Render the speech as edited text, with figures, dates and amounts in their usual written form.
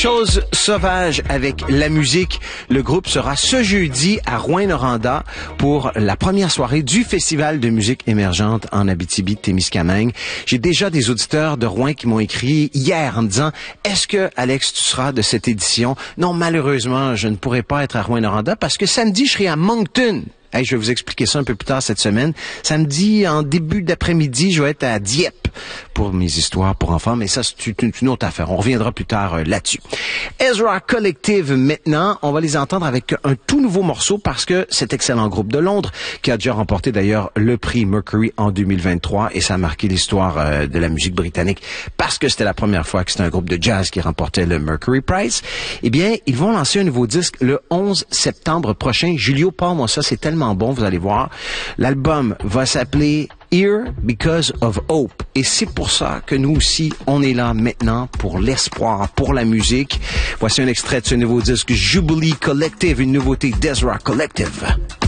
Chose sauvage avec la musique. Le groupe sera ce jeudi à Rouyn-Noranda pour la première soirée du Festival de musique émergente en Abitibi-Témiscamingue. J'ai déjà des auditeurs de Rouyn qui m'ont écrit hier en me disant « Est-ce que, Alex, tu seras de cette édition? » Non, malheureusement, je ne pourrai pas être à Rouyn-Noranda parce que samedi, je serai à Moncton. Hey, je vais vous expliquer ça un peu plus tard cette semaine. Samedi, en début d'après-midi, je vais être à Dieppe pour mes histoires pour enfants, mais ça, c'est une autre affaire. On reviendra plus tard là-dessus. Ezra Collective, maintenant, on va les entendre avec un tout nouveau morceau parce que cet excellent groupe de Londres, qui a déjà remporté d'ailleurs le prix Mercury en 2023, et ça a marqué l'histoire de la musique britannique parce que c'était la première fois que c'était un groupe de jazz qui remportait le Mercury Prize, eh bien, ils vont lancer un nouveau disque le 11 septembre prochain. Julio, parle-moi ça, c'est tellement bon, vous allez voir. L'album va s'appeler Here Because of Hope. Et c'est pour ça que nous aussi, on est là maintenant pour l'espoir, pour la musique. Voici un extrait de ce nouveau disque Jubilee Collective, une nouveauté d'Ezra Collective.